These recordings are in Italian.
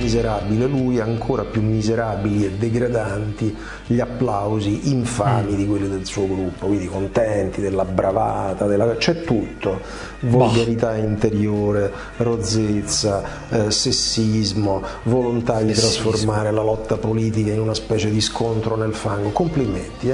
miserabile lui, ancora più miserabili e degradanti gli applausi infami di quelli del suo gruppo, quindi contenti della bravata, c'è tutto, volgarità interiore, rozzezza, sessismo, volontà di trasformare la lotta politica in una specie di scontro nel fango. Complimenti,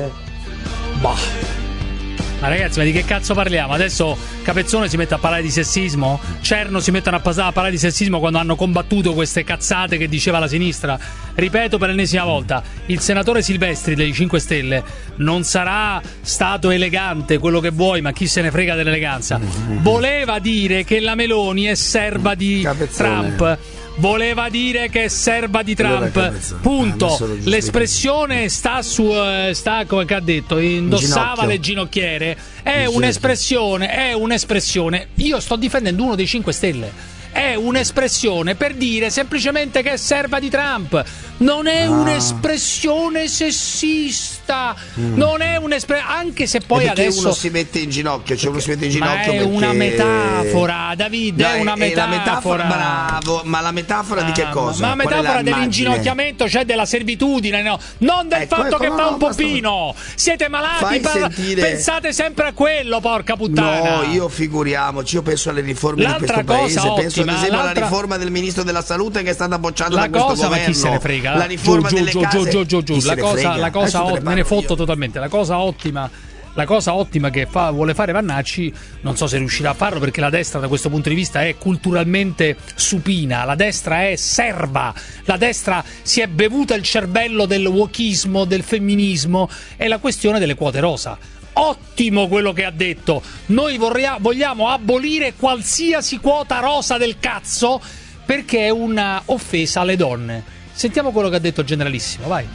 Ma ragazzi, ma di che cazzo parliamo? Adesso Capezzone si mette a parlare di sessismo? Cerno si mettono a parlare di sessismo quando hanno combattuto queste cazzate che diceva la sinistra? Ripeto per l'ennesima volta, il senatore Silvestri dei 5 Stelle non sarà stato elegante, quello che vuoi, ma chi se ne frega dell'eleganza. Voleva dire che la Meloni è serva di Capezzone. Trump. Voleva dire che è serva di Trump, punto. L'espressione sta come che ha detto, indossava le ginocchiere. È un'espressione. Io sto difendendo uno dei 5 Stelle. È un'espressione per dire semplicemente che è serva di Trump. Non è un'espressione sessista. Non è un'espressione, anche se poi adesso uno si mette in ginocchio, uno si mette in ginocchio è perché... una metafora, David, è una metafora. Bravo, ma la metafora di che cosa? Ma la metafora dell'inginocchiamento, cioè della servitudine, no? Non del fatto che fa un popino. Siete malati, pensate sempre a quello, porca puttana. No, io figuriamoci, io penso alle riforme di questo paese, penso ad esempio alla riforma del ministro della salute che è stata bocciata da questo governo. Ma chi se ne frega? La riforma delle case. La cosa me ne fotto totalmente. La cosa ottima che vuole fare Vannacci, non so se riuscirà a farlo, perché la destra da questo punto di vista è culturalmente supina, la destra è serva, la destra si è bevuta il cervello del wokismo, del femminismo, è la questione delle quote rosa. Ottimo quello che ha detto. Noi vogliamo abolire qualsiasi quota rosa del cazzo perché è una offesa alle donne. Sentiamo quello che ha detto il generalissimo, vai.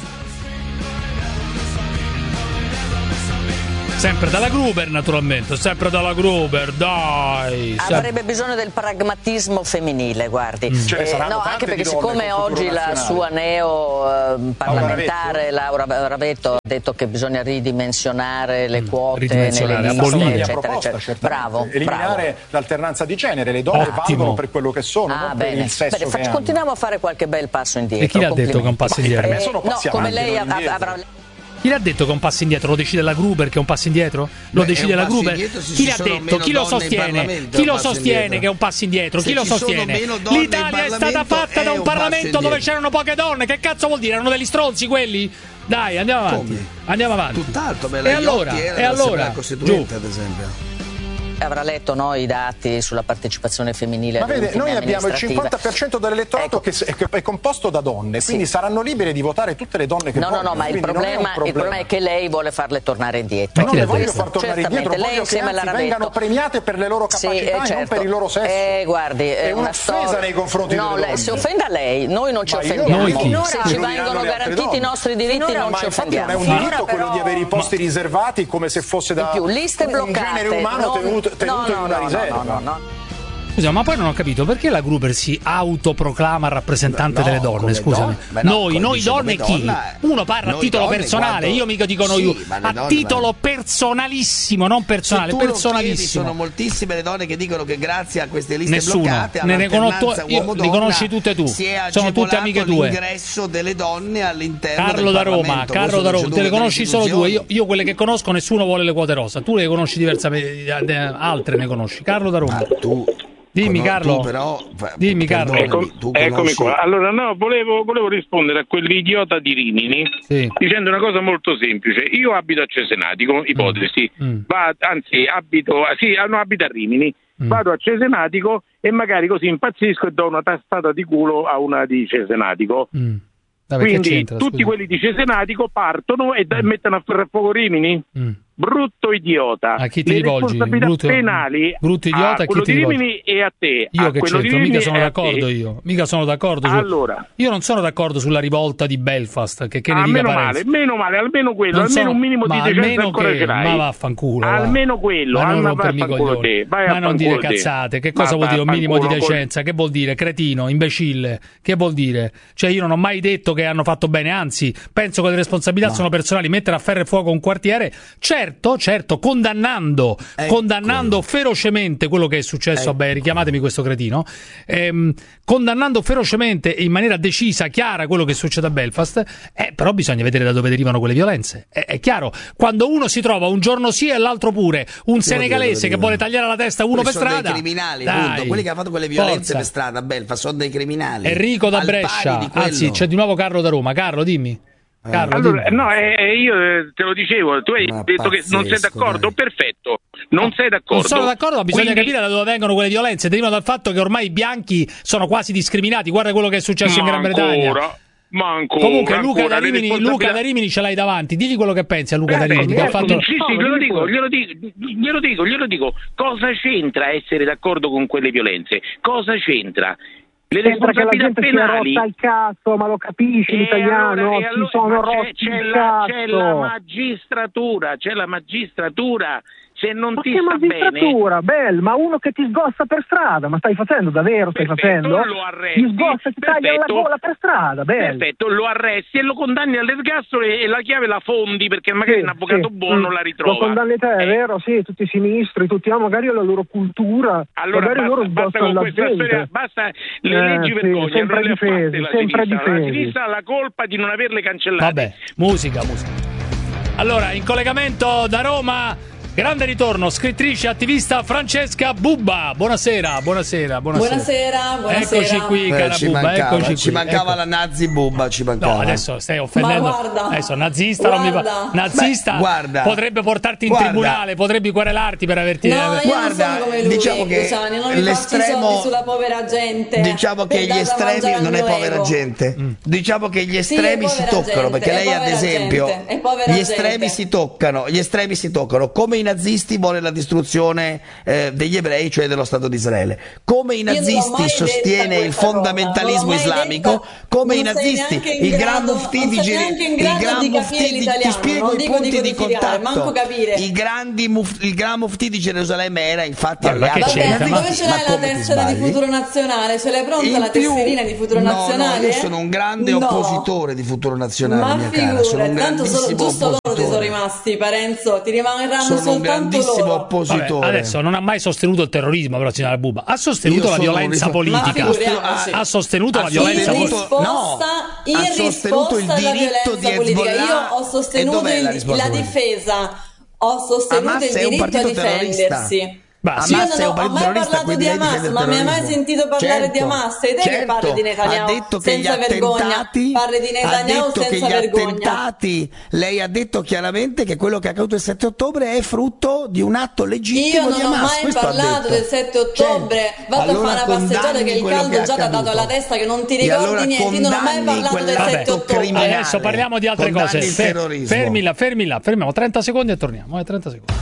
Sempre dalla Gruber, naturalmente, sempre dalla Gruber, dai. Avrebbe bisogno del pragmatismo femminile, guardi. No, anche perché siccome oggi la sua neo parlamentare Laura Ravetto ha detto che bisogna ridimensionare le quote nelle liste, eccetera, eccetera. Bravo. Eliminare l'alternanza di genere, le donne valgono per quello che sono, non per il sesso che hanno. Continuiamo a fare qualche bel passo indietro. E chi l'ha detto che è un passo indietro? Per me sono passi no, come avanti, lei avrà... Chi l'ha detto che è un passo indietro? Lo decide la Gruber che è un passo indietro? Lo decide la Gruber? Chi l'ha detto? Chi lo sostiene? Chi lo sostiene che è un passo indietro? Chi lo sostiene? L'Italia è stata fatta da un Parlamento dove c'erano poche donne. Che cazzo vuol dire? Erano degli stronzi quelli? Dai, andiamo avanti. Andiamo avanti. Tutt'altro, e allora, Costituente, ad esempio. Avrà letto i dati sulla partecipazione femminile. Ma vede, noi abbiamo il 50% dell'elettorato che è composto da donne, quindi saranno libere di votare tutte le donne che vogliono. No, ma il problema è che lei vuole farle tornare indietro. Ma non le voglio far tornare indietro, voglio che anzi vengano premiate per le loro capacità e non per il loro sesso. Guardi, è un'offesa nei confronti delle donne. Si offenda lei, noi non ci offendiamo. Se ci vengono garantiti i nostri diritti non ci offendiamo. Ma infatti non è un diritto quello di avere i posti riservati come se fosse da un genere umano tenuto in una riserva. No. Scusa, ma poi non ho capito perché la Gruber si autoproclama rappresentante delle donne, scusami. Noi donne chi? Uno parla a titolo personale, io mica dico noi, a titolo personalissimo, non personale, personalissimo. Sono moltissime le donne che dicono che grazie a queste liste bloccate, ne conosci tutte tu. Sono tutte amiche tue. L'ingresso delle donne all'interno Carlo da Roma, te le conosci solo due. Io quelle che conosco nessuno vuole le quote rosa. Tu le conosci diversamente, altre ne conosci. Carlo da Roma. Dimmi Carlo, dimmi Carlo. Eccomi qua. Allora volevo rispondere a quell'idiota di Rimini dicendo una cosa molto semplice. Io abito a Cesenatico, ipotesi, abito a Rimini, vado a Cesenatico e magari così impazzisco e do una tastata di culo a una di Cesenatico. Quindi tutti quelli di Cesenatico partono e mettono a ferro a fuoco Rimini. Brutto idiota. A chi ti rivolgi? Penali brutto idiota, a chi ti rivolgi? Rimini e a te. Io che c'entro, mica sono d'accordo io. Mica sono d'accordo allora, io non sono d'accordo sulla rivolta di Belfast, che ne dica Parenzo. Meno male, almeno quello, almeno un minimo di decenza ancora ce l'hai. Ma vaffanculo. Almeno quello, ma non rompermi i coglioni. Ma non dire cazzate. Che cosa vuol dire un minimo di decenza? Che vuol dire cretino, imbecille? Che vuol dire? Cioè io non ho mai detto che hanno fatto bene, anzi, penso che le responsabilità sono personali. Mettere a ferro e fuoco un quartiere, certo, certo, condannando ferocemente quello che è successo, richiamatemi questo cretino, condannando ferocemente in maniera decisa, chiara quello che succede a Belfast, però bisogna vedere da dove derivano quelle violenze. È chiaro, quando uno si trova un giorno sì e l'altro pure, un senegalese che vuole tagliare la testa a uno per strada, dei criminali, appunto. Quelli che hanno fatto quelle violenze per strada a Belfast sono dei criminali. Enrico da Brescia, anzi c'è di nuovo Carlo da Roma. Carlo, dimmi. Carlo, allora, no, io te lo dicevo, tu hai detto che non sei d'accordo, perfetto, non sei d'accordo. Non sono d'accordo, ma bisogna capire da dove vengono quelle violenze. Derivano dal fatto che ormai i bianchi sono quasi discriminati. Guarda quello che è successo in Gran Bretagna. Comunque Luca da Rimini ce l'hai davanti, digli quello che pensi a Luca da Rimini, che ha fatto... Sì, glielo dico, cosa c'entra essere d'accordo con quelle violenze? Cosa c'entra? Le responsabilità penali. Rotta il cazzo, ma lo capisci l'italiano? Allora, sono rotti il cazzo. C'è la magistratura. Se non ma ti che sta magistratura, bene, ma uno che ti sgosta per strada, ma stai facendo davvero? Stai facendo? Lo arresti, ti sgosta, ti taglia la gola per strada, perfetto, lo arresti e lo condanni all'ergastolo e la chiave la fondi perché magari un avvocato buono la ritrova. Lo condanni te, è vero? Sì, tutti i sinistri, magari la loro cultura, allora magari loro sgostano la gente. Basta le leggi vergogna, sempre difesi, sempre difesi. La sinistra ha la colpa di non averle cancellate. Vabbè, musica. Allora, in collegamento da Roma, grande ritorno, scrittrice attivista Francesca Bubba. Buonasera. Eccoci qui, cara Bubba, eccoci qui. Ci mancava la Nazi Bubba, ci mancava. No, adesso stai offendendo. Ma guarda, adesso nazista non mi va. Nazista potrebbe portarti in tribunale, potrebbe querelarti per averti. No, io non sono come lui, diciamo che non mi faccio i soldi sulla povera gente. Diciamo che gli estremi non è povera gente. Diciamo che gli estremi si toccano, perché lei ad esempio gli estremi si toccano, come i nazisti vuole la distruzione degli ebrei, cioè dello Stato di Israele, come i nazisti sostiene il fondamentalismo islamico, come i nazisti, il Gran Mufti ti spiego i punti di contatto, il Gran Mufti di Gerusalemme era infatti alleato. Dove ce l'hai la tessera di Futuro Nazionale? Ce l'hai pronta la tesserina di Futuro Nazionale? No, io sono un grande oppositore di Futuro Nazionale, mia cara, sono un grandissimo giusto loro ti sono rimasti, Parenzo, ti rimarranno soltanto grandissimo oppositore. Vabbè, adesso non ha mai sostenuto il terrorismo, però signora Bubba ha sostenuto la violenza politica, ha sostenuto la violenza politica, ha sostenuto il diritto di Hezbollah. Io ho sostenuto la difesa, ho sostenuto il diritto a difendersi. Io non ho mai parlato di Hamas, ma mi hai mai sentito parlare di Hamas? Sei te che parli di Netanyahu senza vergogna? Parli di Netanyahu senza vergogna. Lei ha detto chiaramente che quello che è accaduto il 7 ottobre è frutto di un atto legittimo di Hamas. Io non ho mai parlato del 7 ottobre. Vado a fare una passeggiata che il caldo già ti ha dato alla testa, che non ti ricordi niente. Io non ho mai parlato del 7 ottobre. Adesso parliamo di altre cose. Fermila, fermiamo 30 secondi e torniamo. 30 secondi.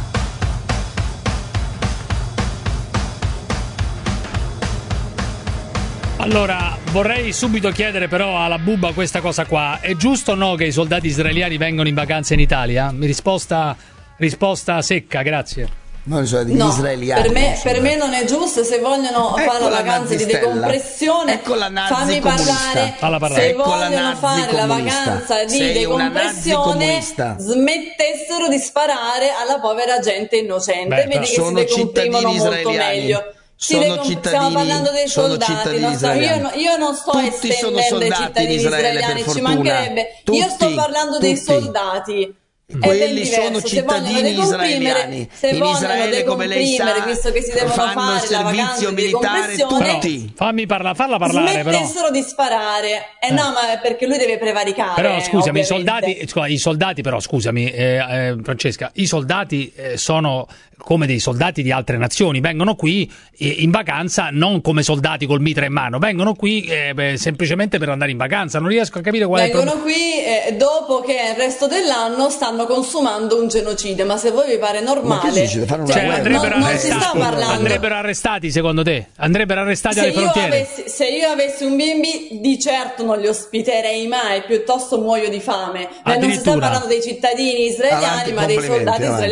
Allora, vorrei subito chiedere però alla Bubba questa cosa qua. È giusto o no che i soldati israeliani vengono in vacanza in Italia? risposta secca, grazie. No, israeliani. Per me non è giusto. Se vogliono fare la vacanza di decompressione, fammi parlare. Se vogliono fare la vacanza di decompressione, smettessero di sparare alla povera gente innocente. Vedi che si decomprimono molto meglio. Stiamo parlando dei soldati, io non sto estendendo i cittadini israeliani, ci mancherebbe. Io sto parlando dei soldati. Quelli sono cittadini israeliani. In Israele, come lei sa, visto che si devono fanno il servizio militare tutti. Farla parlare, però. Smettessero di sparare. No, ma perché lui deve prevaricare. Però scusami, i soldati, però scusami, Francesca, i soldati sono come dei soldati di altre nazioni, vengono qui in vacanza non come soldati col mitra in mano, vengono qui semplicemente per andare in vacanza. Non riesco a capire qual è il problema. Vengono qui dopo che il resto dell'anno stanno consumando un genocidio, ma se voi vi pare normale, andrebbero arrestati secondo te? Andrebbero arrestati alle frontiere? Se io avessi un bimbi di certo non li ospiterei mai, piuttosto muoio di fame. Non si sta parlando dei cittadini israeliani, ma dei soldati israeliani.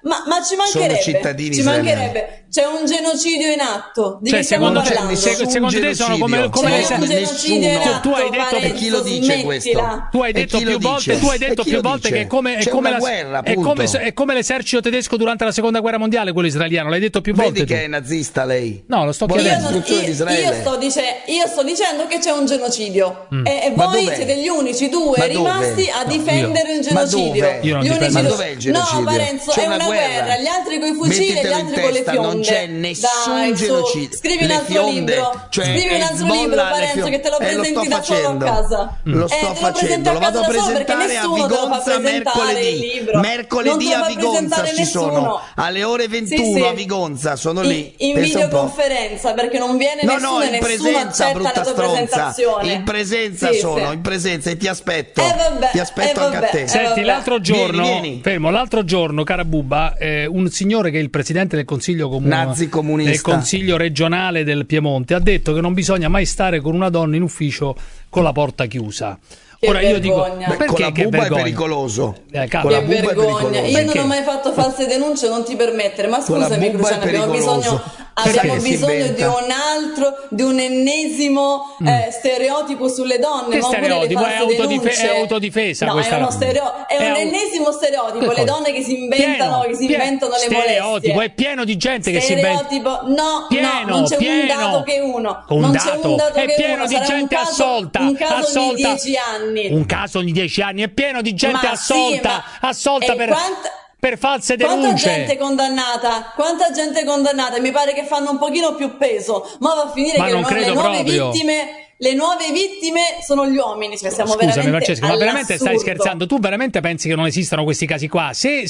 Ma ci mancherebbe, sono cittadini ci mancherebbe. C'è un genocidio in atto. Di cioè, che stiamo parlando? Secondo te sono come un genocidio in atto. Tu hai detto che chi lo dice questo? Tu hai detto più volte che è come l'esercito tedesco durante la seconda guerra mondiale, quello israeliano. L'hai detto più volte. Vedi che è nazista lei? No, lo sto chiedendo. Io sto dicendo che c'è un genocidio e voi siete gli unici due rimasti a difendere il genocidio. Ma dov'è il genocidio? No, Parenzo, è una guerra. Gli altri con i fucili e gli altri con le fionde. Non c'è nessun genocidio. Scrivi un altro libro. Scrivi un altro libro, Parenzo, che te lo presenti da solo a casa. Lo sto facendo, lo vado a presentare a Vigonza mercoledì a Vigonza ci sono alle ore 21 a Vigonza, sono lì in videoconferenza, perché non viene nessuno e nessuno accetta la tua presentazione. In presenza in presenza e ti aspetto anche a te. Senti, l'altro giorno vieni. Fermo, l'altro giorno, cara Bubba, un signore che è il presidente del consiglio nazi comunista del consiglio regionale del Piemonte ha detto che non bisogna mai stare con una donna in ufficio con la porta chiusa. Ora io dico, perché con la Bubba è pericoloso. Con la Bubba è pericoloso. Io non ho mai fatto false denunce, non ti permettere. Ma scusami, Cruciani, abbiamo bisogno di un ennesimo stereotipo sulle donne. Che stereotipo? È autodifesa. No, questa è un ennesimo stereotipo. Le donne che si inventano le molestie. È pieno di gente che si inventa. No, non c'è un dato che uno. Non c'è un dato che uno. È pieno di gente assolta. Un caso di 10 anni. Un caso di 10 anni, è pieno di gente assolta per false denunce. Quanta gente condannata? Mi pare che fanno un pochino più peso. Ma va a finire che le nuove vittime sono gli uomini. Cioè, siamo Scusami, veramente Francesca, ma veramente stai scherzando? Tu veramente pensi che non esistano questi casi qua? Se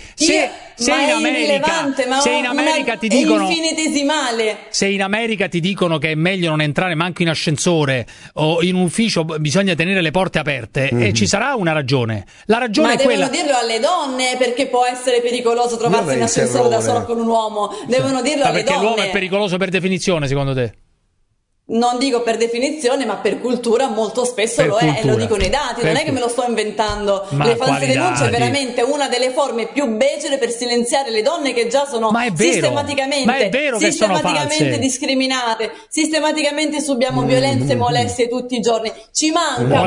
in America ti dicono, infinitesimale. Se in America ti dicono che è meglio non entrare manco in ascensore o in un ufficio, bisogna tenere le porte aperte, e ci sarà una ragione. La ragione è quella. Ma devono dirlo alle donne, perché può essere pericoloso trovarsi in ascensore da solo con un uomo. Devono dirlo alle donne. Perché l'uomo è pericoloso per definizione, secondo te? Non dico per definizione, ma per cultura molto spesso lo è, e lo dicono i dati, non è che me lo sto inventando. Le false denunce è veramente una delle forme più becere per silenziare le donne che già sono sistematicamente discriminate, sistematicamente subiamo violenze e molestie tutti i giorni. Ci manca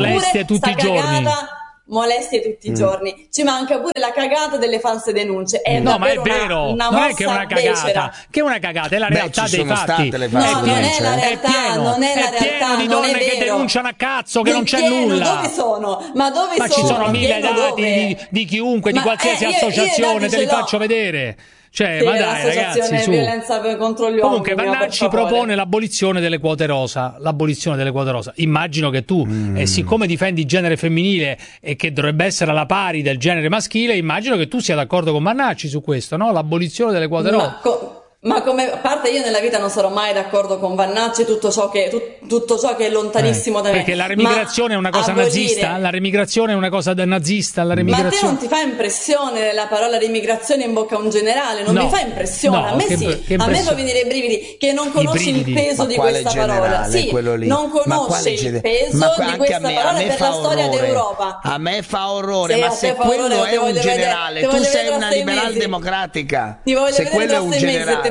molestie tutti i giorni. Ci manca pure la cagata delle false denunce. No, ma è vero, non è che è una cagata, che è una cagata, è la realtà dei fatti. Non è la realtà, non è la realtà. È pieno di donne che denunciano a cazzo, che non c'è nulla. Dove sono? Ma ci sono 1000 dati di chiunque, di qualsiasi associazione, te li faccio vedere. Cioè, ma dai, ragazzi, su. Violenza contro gli uomini. Comunque Vannacci propone l'abolizione delle quote rosa. Immagino che tu, siccome difendi il genere femminile e che dovrebbe essere alla pari del genere maschile, immagino che tu sia d'accordo con Vannacci su questo, no? L'abolizione delle quote rosa. Ma come a parte, io nella vita non sarò mai d'accordo con Vannacci, tutto ciò che è lontanissimo da me. Perché la remigrazione è una cosa nazista? La remigrazione è una cosa nazista? Ma a te non ti fa impressione la parola remigrazione in bocca a un generale? Non mi fa impressione? No, a me a me fa venire i brividi, che non conosci il peso di questa parola. Sì, non conosci il peso di questa parola per la storia d'Europa. A me fa orrore, ma se quello è un generale, tu sei una liberal democratica. Se quello è un generale,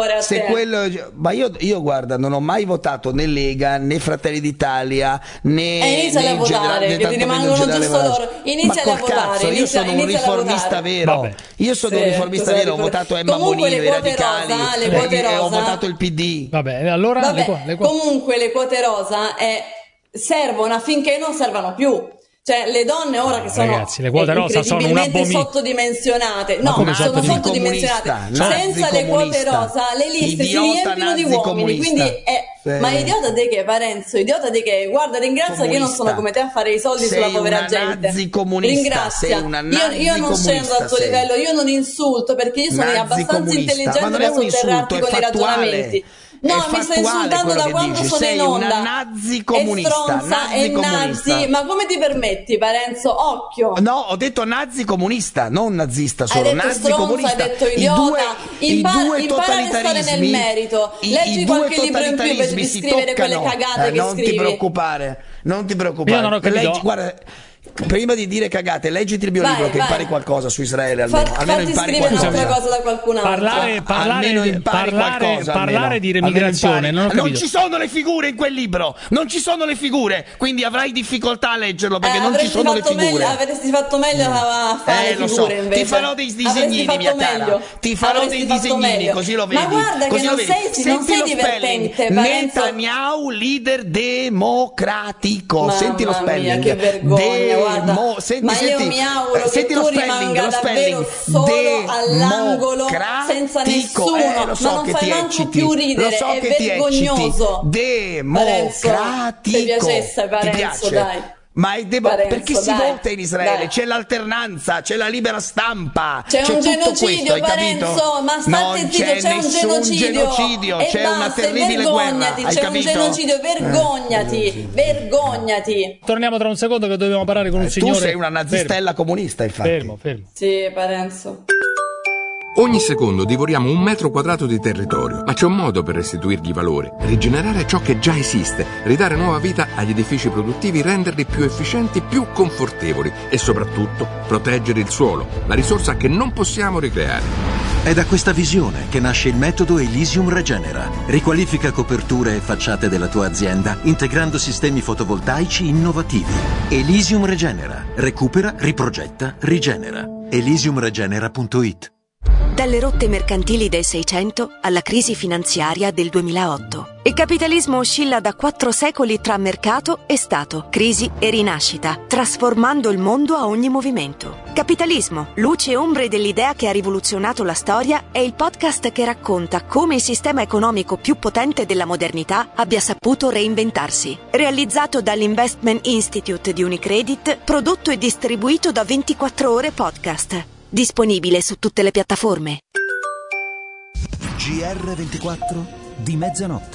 ma io guarda, non ho mai votato né Lega né Fratelli d'Italia né inizia a votare, che ti rimangono giusto loro. Inizia a votare. Io sono un riformista vero. Io sono un riformista vero, ho votato Emma Bonino, i radicali, e ho votato il PD. Vabbè, allora comunque le quote rosa servono affinché non servano più. Cioè, le donne ora che sono ragazzi, le quote rosa sono sottodimensionate. No, sono sottodimensionate. Senza le quote rosa le liste si riempiono di uomini. Quindi ma idiota te che, Parenzo, idiota te che, guarda, ringrazia che io non sono come te a fare i soldi sulla povera gente. Ringrazia. Io non scendo al tuo livello, io non insulto, perché io sono abbastanza intelligente da sotterrarti con i ragionamenti. No, mi stai insultando da quando sono in onda. Sei una nazi comunista. Nazi. Ma come ti permetti, Parenzo? Occhio. No, ho detto nazi comunista, non nazista solo. Hai detto nazi comunista. Hai detto idiota. Impara a stare nel merito. Leggi qualche libro in più per descrivere quelle cagate che scrivi. Non ti preoccupare. Io non ho capito. Guarda, Prima di dire cagate, leggiti il mio libro che impari qualcosa su Israele, almeno impari qualcosa. Cosa da qualcun altro. Parlare di remigrazione, non ci sono le figure in quel libro, non ci sono le figure, quindi avrai difficoltà a leggerlo perché non ci sono le figure. Avresti fatto meglio a fare le figure, invece. Ti farò dei disegnini, mia cara. Ti farò dei disegnini, così lo vedi. Ma guarda così che non sei divertente, Netanyahu, leader democratico. Senti lo spelling. Che vergogna, guarda. Ma io mi auguro che tu rimanga davvero solo all'angolo senza nessuno, lo so, ma non che fai ti manco ecciti, più ridere, lo so è che vergognoso. Democratico. Ti piacesse, Parenzo, dai. Ma perché si vota in Israele? C'è l'alternanza, c'è la libera stampa, c'è un genocidio, questo, Parenzo, ma state zitto, c'è un genocidio, c'è una terribile guerra, hai c'è capito? Un genocidio, vergognati. Torniamo tra un secondo che dobbiamo parlare con un signore. Tu sei una nazistella comunista, infatti. Fermo. Sì, Parenzo. Ogni secondo divoriamo 1 metro quadrato di territorio, ma c'è un modo per restituirgli valore, rigenerare ciò che già esiste, ridare nuova vita agli edifici produttivi, renderli più efficienti, più confortevoli e soprattutto proteggere il suolo, la risorsa che non possiamo ricreare. È da questa visione che nasce il metodo Elysium Regenera. Riqualifica coperture e facciate della tua azienda integrando sistemi fotovoltaici innovativi. Elysium Regenera. Recupera, riprogetta, rigenera. Elysiumregenera.it. Dalle rotte mercantili del 600 alla crisi finanziaria del 2008. Il capitalismo oscilla da 4 secoli tra mercato e Stato, crisi e rinascita, trasformando il mondo a ogni movimento. Capitalismo, luce e ombre dell'idea che ha rivoluzionato la storia, è il podcast che racconta come il sistema economico più potente della modernità abbia saputo reinventarsi. Realizzato dall'Investment Institute di Unicredit, prodotto e distribuito da 24 Ore Podcast. Disponibile su tutte le piattaforme. GR24 di mezzanotte.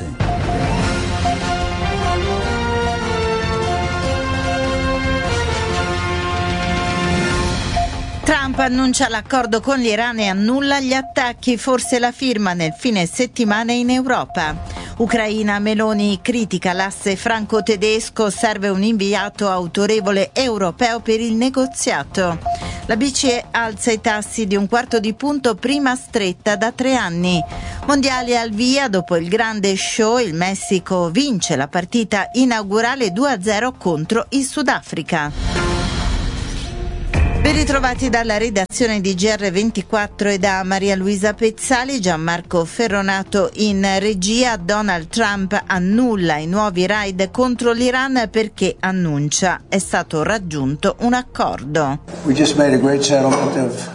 Trump annuncia l'accordo con l'Iran e annulla gli attacchi, forse la firma nel fine settimana in Europa. Ucraina, Meloni critica l'asse franco-tedesco, serve un inviato autorevole europeo per il negoziato. La BCE alza i tassi di 1/4 punto, prima stretta da 3 anni. Mondiali al via, dopo il grande show il Messico vince la partita inaugurale 2-0 contro il Sudafrica. Ben ritrovati dalla redazione di GR24 e da Maria Luisa Pezzali. Gianmarco Ferronato in regia. Donald Trump annulla i nuovi raid contro l'Iran perché annuncia è stato raggiunto un accordo. We just made a great settlement of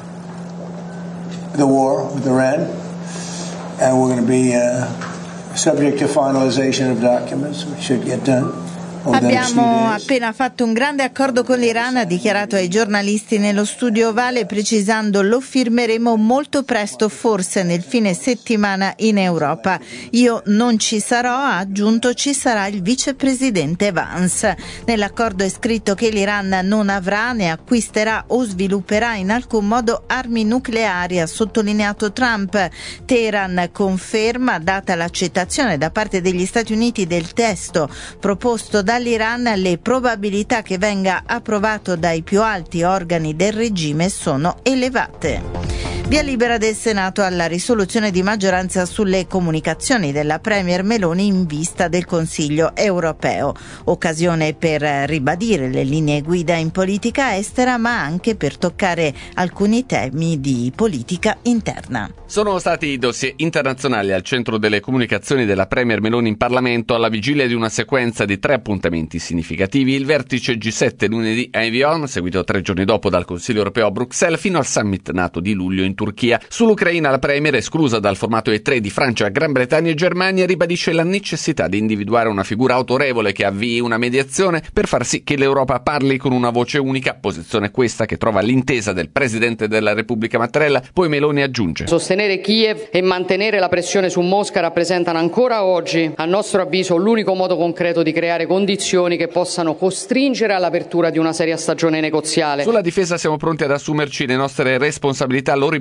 the war with Iran and we're going to be subject to finalization of documents which should get done. Abbiamo appena fatto un grande accordo con l'Iran, ha dichiarato ai giornalisti nello studio ovale, precisando lo firmeremo molto presto, forse nel fine settimana in Europa. Io non ci sarò, ha aggiunto, ci sarà il vicepresidente Vance. Nell'accordo è scritto che l'Iran non avrà, né acquisterà o svilupperà in alcun modo armi nucleari, ha sottolineato Trump. Teheran conferma, data l'accettazione da parte degli Stati Uniti del testo proposto dall'Iran, le probabilità che venga approvato dai più alti organi del regime sono elevate. Via libera del Senato alla risoluzione di maggioranza sulle comunicazioni della Premier Meloni in vista del Consiglio europeo. Occasione per ribadire le linee guida in politica estera, ma anche per toccare alcuni temi di politica interna. Sono stati i dossier internazionali al centro delle comunicazioni della Premier Meloni in Parlamento alla vigilia di una sequenza di 3 appuntamenti significativi. Il vertice G7 lunedì a Evian, seguito 3 giorni dopo dal Consiglio europeo a Bruxelles, fino al summit NATO di luglio in Turchia. Sull'Ucraina la Premier, esclusa dal formato E3 di Francia, Gran Bretagna e Germania, ribadisce la necessità di individuare una figura autorevole che avvii una mediazione per far sì che l'Europa parli con una voce unica, posizione questa che trova l'intesa del Presidente della Repubblica Mattarella. Poi Meloni aggiunge: sostenere Kiev e mantenere la pressione su Mosca rappresentano ancora oggi, a nostro avviso, l'unico modo concreto di creare condizioni che possano costringere all'apertura di una seria stagione negoziale. Sulla difesa siamo pronti ad assumerci le nostre responsabilità, lo ribadisce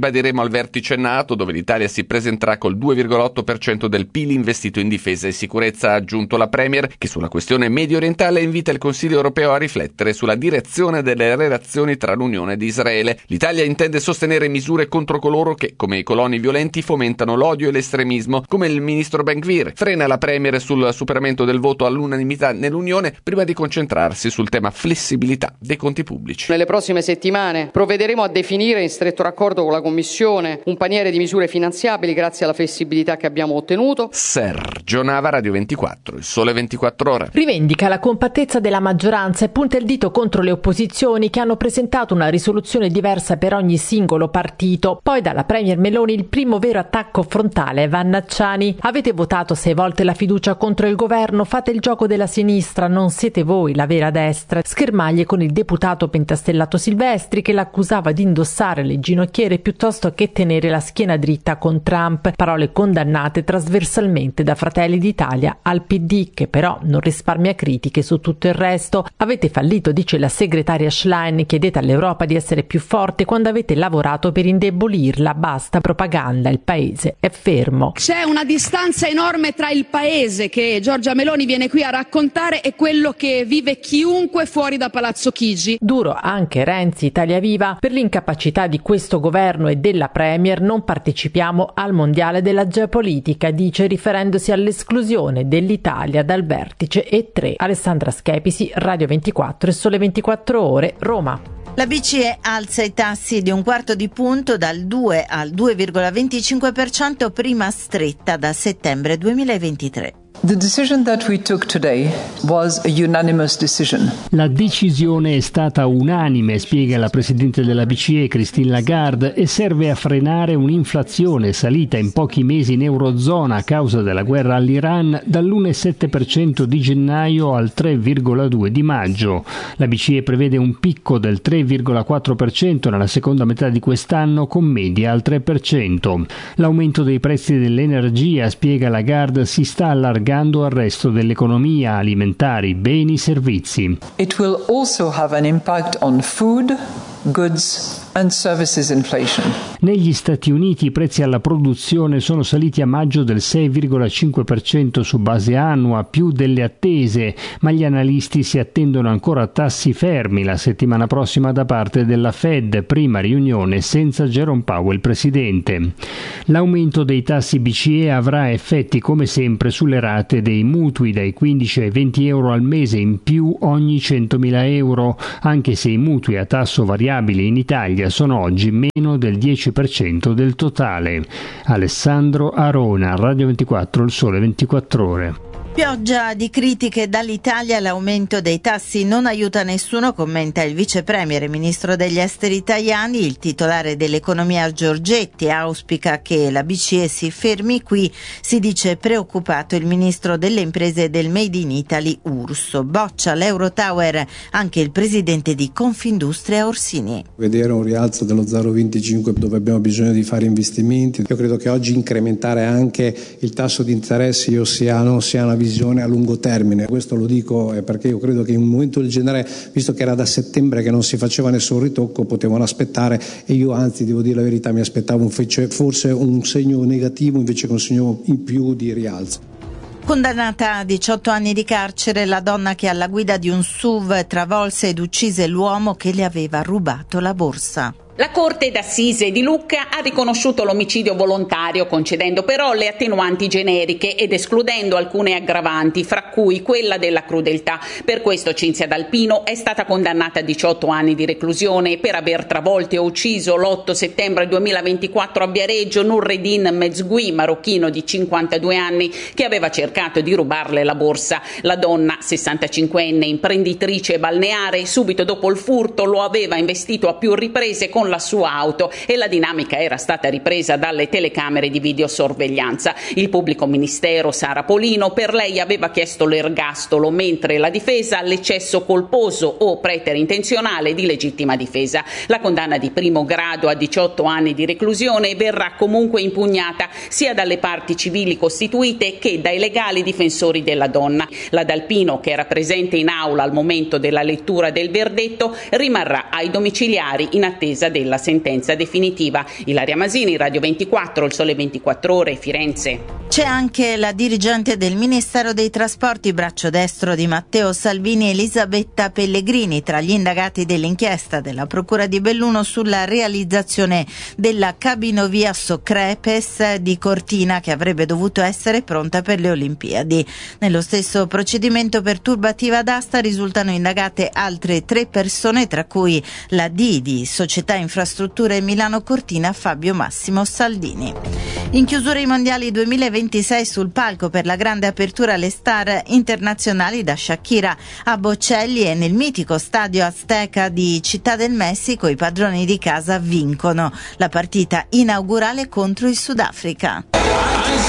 ribadiremo al vertice NATO, dove l'Italia si presenterà col 2,8% del PIL investito in difesa e sicurezza, ha aggiunto la Premier, che sulla questione medio orientale invita il Consiglio europeo a riflettere sulla direzione delle relazioni tra l'Unione ed Israele. L'Italia intende sostenere misure contro coloro che, come i coloni violenti, fomentano l'odio e l'estremismo, come il ministro Ben-Gvir. Frena la Premier sul superamento del voto all'unanimità nell'Unione prima di concentrarsi sul tema flessibilità dei conti pubblici. Nelle prossime settimane provvederemo a definire in stretto raccordo con la Commissione un paniere di misure finanziabili grazie alla flessibilità che abbiamo ottenuto. Sergio Nava, Radio 24, Il Sole 24 Ore. Rivendica la compattezza della maggioranza e punta il dito contro le opposizioni che hanno presentato una risoluzione diversa per ogni singolo partito. Poi dalla Premier Meloni il primo vero attacco frontale ai Vannacciani. Avete votato 6 volte la fiducia contro il governo, fate il gioco della sinistra, non siete voi la vera destra. Schermaglie con il deputato pentastellato Silvestri che l'accusava di indossare le ginocchiere piuttosto che tenere la schiena dritta con Trump. Parole condannate trasversalmente da Fratelli d'Italia al PD, che però non risparmia critiche su tutto il resto. Avete fallito, dice la segretaria Schlein, chiedete all'Europa di essere più forte quando avete lavorato per indebolirla. Basta propaganda, il paese è fermo. C'è una distanza enorme tra il paese che Giorgia Meloni viene qui a raccontare e quello che vive chiunque fuori da Palazzo Chigi. Duro anche Renzi, Italia Viva, per l'incapacità di questo governo e della Premier non partecipiamo al mondiale della geopolitica, dice, riferendosi all'esclusione dell'Italia dal vertice E3. Alessandra Schepisi, Radio 24 e Sole 24 Ore, Roma. La BCE alza i tassi di 1/4 punto dal 2 al 2,25%, prima stretta da settembre 2023. The decision that we took today was a unanimous decision. La decisione è stata unanime, spiega la presidente della BCE Christine Lagarde, e serve a frenare un'inflazione salita in pochi mesi in Eurozona a causa della guerra all'Iran dall'1,7% di gennaio al 3,2% di maggio. La BCE prevede un picco del 3,4% nella seconda metà di quest'anno con media al 3%. L'aumento dei prezzi dell'energia, spiega Lagarde, si sta allargando al resto dell'economia, alimentari, beni, servizi. It will also have an impact on food, goods and services inflation. Negli Stati Uniti i prezzi alla produzione sono saliti a maggio del 6,5% su base annua, più delle attese, ma gli analisti si attendono ancora tassi fermi la settimana prossima da parte della Fed, prima riunione senza Jerome Powell presidente. L'aumento dei tassi BCE avrà effetti come sempre sulle rate dei mutui dai 15 ai 20 euro al mese in più ogni 100.000 euro, anche se i mutui a tasso variabile in Italia sono oggi meno del 10% del totale. Alessandro Arona, Radio 24, Il Sole 24 Ore. Pioggia di critiche dall'Italia, l'aumento dei tassi non aiuta nessuno, commenta il vice premier e ministro degli esteri italiani. Il titolare dell'economia Giorgetti auspica che la BCE si fermi qui, si dice preoccupato il ministro delle imprese e del Made in Italy Urso. Boccia l'Eurotower anche il presidente di Confindustria Orsini. Vedere un rialzo dello 0,25 dove abbiamo bisogno di fare investimenti, io credo che oggi incrementare anche il tasso di interessi sia una visione a lungo termine. Questo lo dico perché io credo che in un momento del genere, visto che era da settembre che non si faceva nessun ritocco, potevano aspettare, e io anzi devo dire la verità, mi aspettavo forse un segno negativo invece che un segno in più di rialzo. Condannata a 18 anni di carcere la donna che alla guida di un SUV travolse ed uccise l'uomo che le aveva rubato la borsa. La Corte d'Assise di Lucca ha riconosciuto l'omicidio volontario, concedendo però le attenuanti generiche ed escludendo alcune aggravanti, fra cui quella della crudeltà. Per questo Cinzia D'Alpino è stata condannata a 18 anni di reclusione per aver travolto e ucciso l'8 settembre 2024 a Viareggio Nurredin Mezgui, marocchino di 52 anni, che aveva cercato di rubarle la borsa. La donna, 65enne, imprenditrice balneare, subito dopo il furto lo aveva investito a più riprese con la sua auto e la dinamica era stata ripresa dalle telecamere di videosorveglianza. Il pubblico ministero Sara Polino per lei aveva chiesto l'ergastolo, mentre la difesa l'eccesso colposo o preterintenzionale di legittima difesa. La condanna di primo grado a 18 anni di reclusione verrà comunque impugnata sia dalle parti civili costituite che dai legali difensori della donna. La D'Alpino, che era presente in aula al momento della lettura del verdetto, rimarrà ai domiciliari in attesa della sentenza definitiva. Ilaria Masini, Radio 24, Il Sole 24 Ore, Firenze. C'è anche la dirigente del Ministero dei Trasporti, braccio destro di Matteo Salvini, Elisabetta Pellegrini, tra gli indagati dell'inchiesta della Procura di Belluno sulla realizzazione della cabinovia Socrepes di Cortina, che avrebbe dovuto essere pronta per le Olimpiadi. Nello stesso procedimento per turbativa d'asta risultano indagate altre 3 persone, tra cui la D di Società Infrastrutture Milano Cortina, Fabio Massimo Saldini. In chiusura i mondiali 2026 sul palco per la grande apertura alle star internazionali, da Shakira a Bocelli, e nel mitico stadio Azteca di Città del Messico i padroni di casa vincono la partita inaugurale contro il Sudafrica.